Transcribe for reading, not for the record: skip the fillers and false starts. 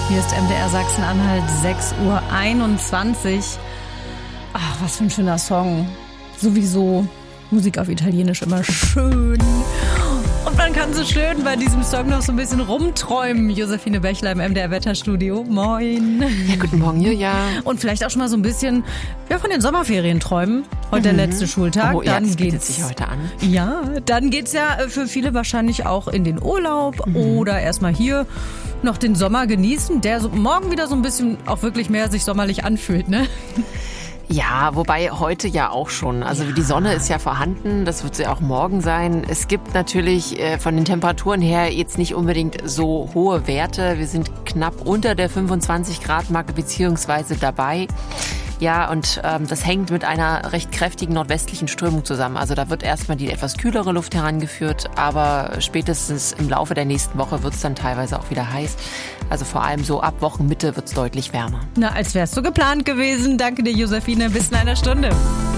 Hier ist MDR Sachsen-Anhalt, 6:21 Uhr. Ach, was für ein schöner Song. Sowieso Musik auf Italienisch immer schön. Und man kann so schön bei diesem Song noch so ein bisschen rumträumen. Josephine Bächler im MDR-Wetterstudio. Moin. Ja, guten Morgen, Julia. Und vielleicht auch schon mal so ein bisschen von den Sommerferien träumen. Heute der letzte Schultag. Oh, dann das bietet geht's sich heute an. Ja, dann geht's ja für viele wahrscheinlich auch in den Urlaub oder erstmal hier noch den Sommer genießen, der so morgen wieder so ein bisschen auch wirklich mehr sich sommerlich anfühlt, ne? Ja, wobei heute ja auch schon. Also die Sonne ist ja vorhanden, das wird sie auch morgen sein. Es gibt natürlich von den Temperaturen her jetzt nicht unbedingt so hohe Werte. Wir sind knapp unter der 25-Grad-Marke beziehungsweise dabei. Ja, und das hängt mit einer recht kräftigen nordwestlichen Strömung zusammen. Also da wird erstmal die etwas kühlere Luft herangeführt, aber spätestens im Laufe der nächsten Woche wird es dann teilweise auch wieder heiß. Also vor allem so ab Wochenmitte wird es deutlich wärmer. Na, als wär's so geplant gewesen. Danke dir, Josephine. Bis in einer Stunde.